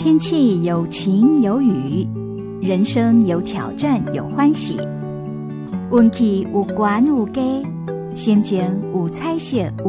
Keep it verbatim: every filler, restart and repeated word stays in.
天气有晴有雨，人生有挑战有欢喜，运气有悬有低，心情有彩色有